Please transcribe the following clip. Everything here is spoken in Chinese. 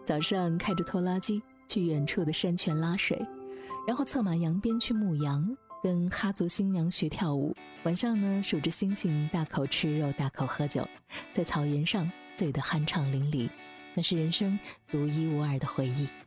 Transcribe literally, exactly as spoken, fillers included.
早上开着拖拉机去远处的山泉拉水，然后策马扬鞭去牧羊，跟哈族新娘学跳舞。晚上呢，数着星星，大口吃肉，大口喝酒，在草原上醉得酣畅淋漓，那是人生独一无二的回忆。